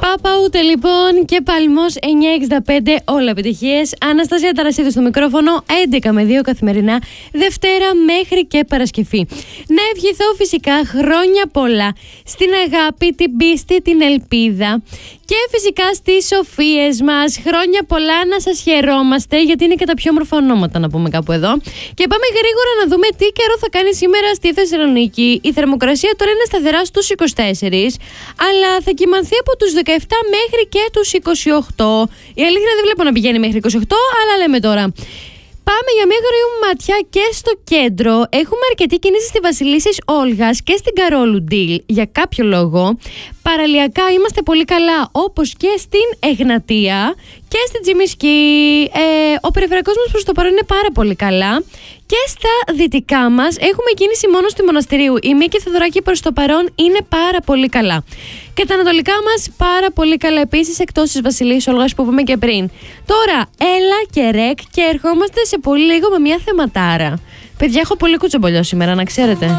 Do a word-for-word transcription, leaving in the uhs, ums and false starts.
Πάπα ούτε λοιπόν και Παλμός εννιακόσια εξήντα πέντε, όλα επιτυχίες. Αναστασία Ταρασίδου στο μικρόφωνο, έντεκα με δύο καθημερινά, Δευτέρα μέχρι και Παρασκευή. Να ευχηθώ φυσικά χρόνια πολλά στην αγάπη, την πίστη, την ελπίδα και φυσικά στις σοφίες μας. Χρόνια πολλά να σας χαιρόμαστε, γιατί είναι και τα πιο όμορφα ονόματα, να πούμε κάπου εδώ. Και πάμε γρήγορα να δούμε τι καιρό θα κάνει σήμερα στη Θεσσαλονίκη. Η θερμοκρασία τώρα είναι σταθερά στους είκοσι τέσσερα, αλλά θα κυμανθεί από τους δεκαεπτά μέχρι και τους είκοσι οκτώ. Η αλήθεια δεν βλέπω να πηγαίνει μέχρι είκοσι οκτώ, αλλά λέμε τώρα. Πάμε για μια γρήγορη ματιά και στο κέντρο. Έχουμε αρκετή κίνηση στη Βασιλίσσης Όλγας και στην Καρόλου Ντιλ. Για κάποιο λόγο. Παραλιακά είμαστε πολύ καλά, όπως και στην Εγνατία και στην Τζιμισκή. Ε, ο περιφερειακός μας προς το παρόν είναι πάρα πολύ καλά. Και στα δυτικά μας έχουμε κίνηση μόνο στη Μοναστηρίου. Η Μίκη Θεοδωράκη προς το παρόν είναι πάρα πολύ καλά. Και τα ανατολικά μας πάρα πολύ καλά επίσης, εκτός της Βασιλίσσης Όλγας που είπαμε και πριν. Τώρα, έλα και ρεκ και ερχόμαστε σε πολύ λίγο με μια θεματάρα. Παιδιά, έχω πολύ κουτσομπολιό σήμερα, να ξέρετε.